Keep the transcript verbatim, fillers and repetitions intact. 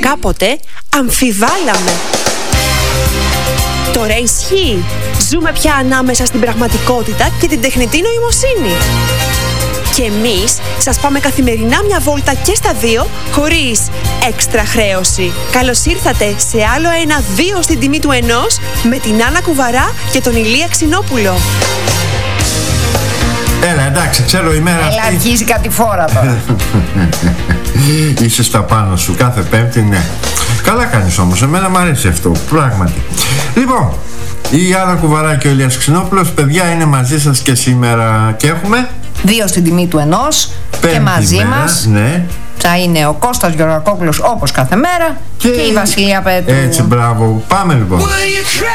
κάποτε αμφιβάλαμε. Τώρα ισχύει. Ζούμε πια ανάμεσα στην πραγματικότητα και την τεχνητή νοημοσύνη. Και εμείς σας πάμε καθημερινά μια βόλτα και στα δύο, χωρίς έξτρα χρέωση. Καλώς ήρθατε σε άλλο ένα δύο στην τιμή του ενός, με την Άννα Κουβαρά και τον Ηλία Ξινόπουλο. Έλα, εντάξει, ξέρω η μέρα Έλα, αυτή. αρχίζει κάτι φόρα τώρα. Είσαι στα πάνω σου κάθε Πέμπτη, ναι. Καλά κάνεις όμως, εμένα μου αρέσει αυτό, πράγματι. Λοιπόν, η Άννα Κουβαρά και ο Ηλίας Ξινόπουλος, παιδιά, είναι μαζί σας και σήμερα. Και έχουμε Δύο στην τιμή του ενός. Πέμπτη Και μαζί μέρα, μας ναι. θα είναι ο Κώστας Γεωργακόπουλος όπως κάθε μέρα και, και η Βασιλεία Πέτρου. Έτσι, μπράβο. Πάμε λοιπόν.